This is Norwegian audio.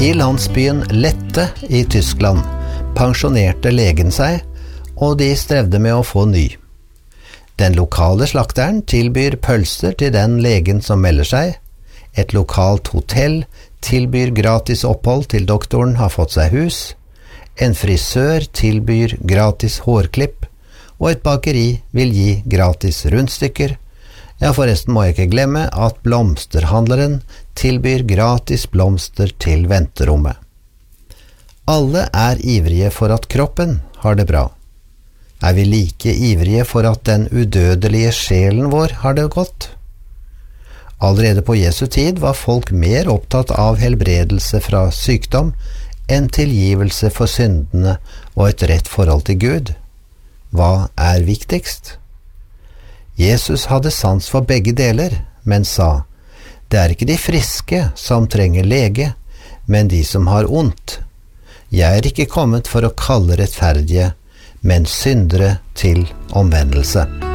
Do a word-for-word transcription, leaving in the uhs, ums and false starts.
I landsbyen Lette i Tyskland pensjonerte legen seg, og de strevde med å få ny. Den lokale slakteren tilbyr pølser til den legen som melder seg. Et lokalt hotell tilbyr gratis opphold til doktoren har fått seg hus. En frisør tilbyr gratis hårklipp, og et bakeri vil gi gratis rundstykker. Ja, forresten må jeg ikke glemme at blomsterhandleren tilbyr gratis blomster til venterommet. Alle er ivrige for at kroppen har det bra. Er vi like ivrige for at den udødelige sjelen vår har det godt? Allerede på Jesu tid var folk mer opptatt av helbredelse fra sykdom enn tilgivelse for syndene og et rett forhold til Gud. Hva er viktigst? Jesus hadde sans for begge deler, men sa, «Det er ikke de friske som trenger lege, men de som har ondt. Jeg er ikke kommet for å kalle rettferdige, men syndere til omvendelse.»